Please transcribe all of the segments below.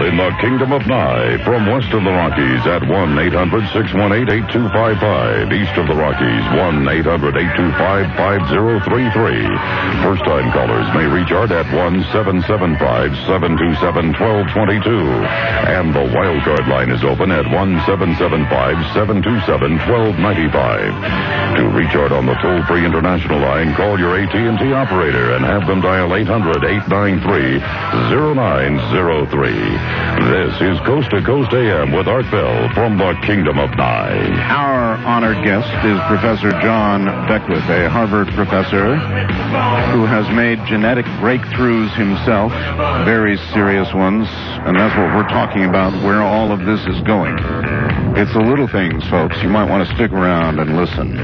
in the Kingdom of Nye. From west of the Rockies at 1-800-618-8255. East of the Rockies, 1-800-825-5033. First-time callers may reach Art at 1-775-727-1222. And the wildcard line is open at 1-775-727-1295. To reach Art on the toll-free international line, call your AT&T operator and have them dial 800-893-0903. This is Coast to Coast AM with Art Bell from the Kingdom of Nye. Our honored guest is Professor John Beckwith, a Harvard professor who has made genetic breakthroughs himself, very serious ones, and that's what we're talking about, where all of this is going. It's the little things, folks. You might want to stick around and listen.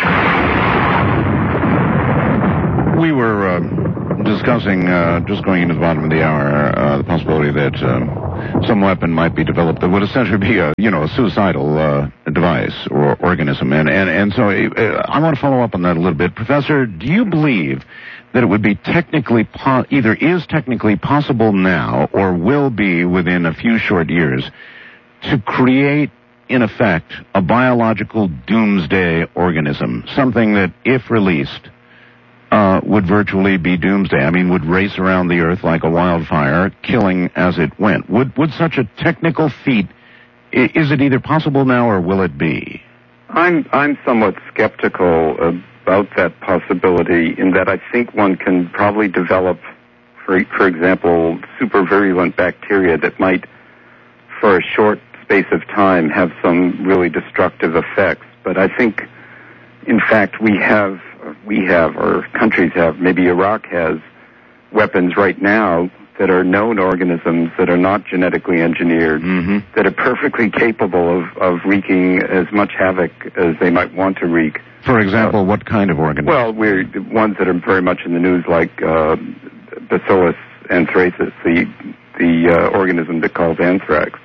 We were discussing, just going into the bottom of the hour, the possibility that some weapon might be developed that would essentially be a suicidal device or organism. And so I want to follow up on that a little bit. Professor, do you believe that it would be either is technically possible now or will be within a few short years to create, in effect, a biological doomsday organism, something that, if released, would virtually be doomsday? I mean, would race around the earth like a wildfire, killing as it went. Would such a technical feat, is it either possible now or will it be? I'm somewhat skeptical about that possibility, in that I think one can probably develop, for example, super virulent bacteria that might, for a short space of time, have some really destructive effects. But I think, in fact, we have, or countries have, maybe Iraq has, weapons right now that are known organisms that are not genetically engineered, that are perfectly capable of wreaking as much havoc as they might want to wreak. For example, what kind of organisms? Well, we're ones that are very much in the news, like Bacillus anthracis, the organism that causes anthrax,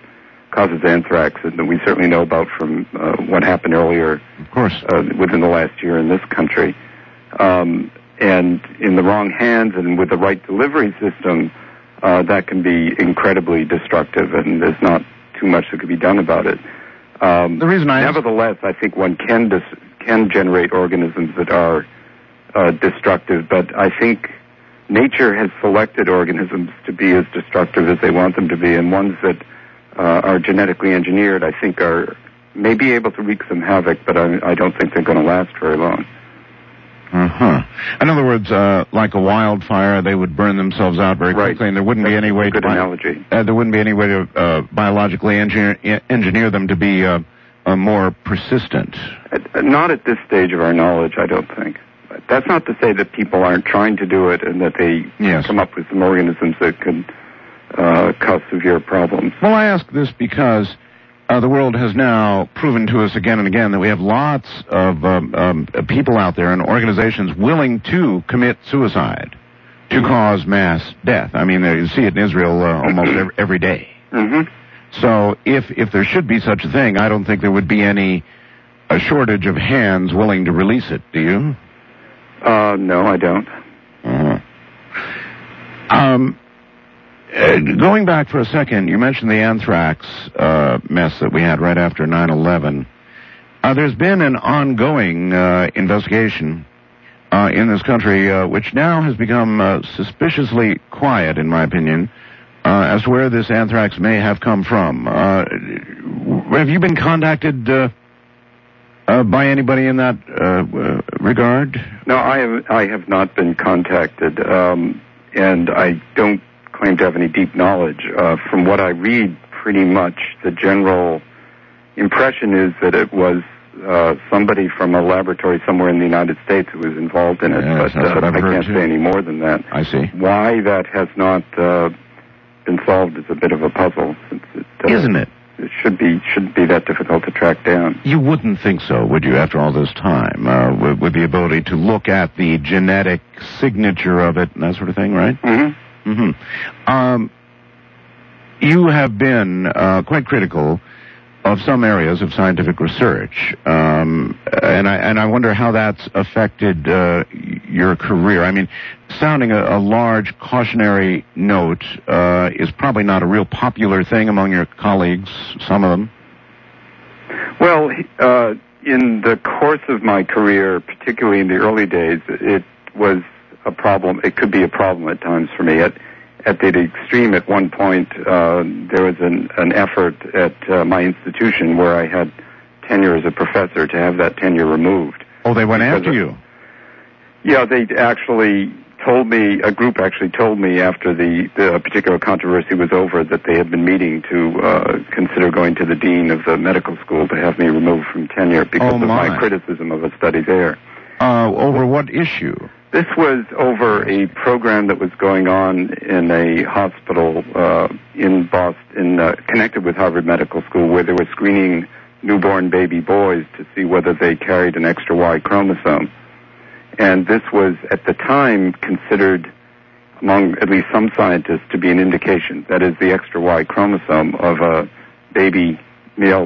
and we certainly know about from what happened earlier, of course, within the last year in this country. And in the wrong hands and with the right delivery system, that can be incredibly destructive, and there's not too much that could be done about it. Nevertheless, I think one can generate organisms that are destructive, but I think nature has selected organisms to be as destructive as they want them to be, and ones that are genetically engineered, I think, may be able to wreak some havoc, but I don't think they're going to last very long. In other words, like a wildfire, they would burn themselves out very quickly, and there wouldn't be any way to analogy. There wouldn't be any way to biologically engineer them to be more persistent. Not at this stage of our knowledge, I don't think. That's not to say that people aren't trying to do it and that they come up with some organisms that could cause severe problems. Well, I ask this because the world has now proven to us again and again that we have lots of people out there and organizations willing to commit suicide to cause mass death. I mean, you see it in Israel almost every day. So if there should be such a thing, I don't think there would be a shortage of hands willing to release it. Do you? No, I don't. Going back for a second, you mentioned the anthrax mess that we had right after 9/11. There's been an ongoing investigation in this country, which now has become suspiciously quiet, in my opinion, as to where this anthrax may have come from. Have you been contacted by anybody in that regard? No, I have not been contacted, and I don't claim to have any deep knowledge. From what I read, pretty much the general impression is that it was somebody from a laboratory somewhere in the United States who was involved in it, but I can't say any more than that. I see. Why that has not been solved is a bit of a puzzle. Since Isn't it? It shouldn't be that difficult to track down. You wouldn't think so, would you, after all this time, with the ability to look at the genetic signature of it and that sort of thing, right? Mm-hmm. You have been quite critical some areas of scientific research, and I wonder how that's affected your career. I mean, sounding a large cautionary note is probably not a real popular thing among your colleagues, some of them. Well, in the course of my career, particularly in the early days, it was a problem. It could be a problem at times for me. At the extreme, at one point, there was an effort at my institution where I had tenure as a professor to have that tenure removed. Oh, they went after you? Yeah, they actually told me, a group actually told me after the particular controversy was over that they had been meeting to consider going to the dean of the medical school to have me removed from tenure because of my criticism of a study there. Over what issue? This was over a program that was going on in a hospital in Boston, connected with Harvard Medical School, where they were screening newborn baby boys to see whether they carried an extra Y chromosome. And this was, at the time, considered, among at least some scientists, to be an indication. That is, the extra Y chromosome of a baby male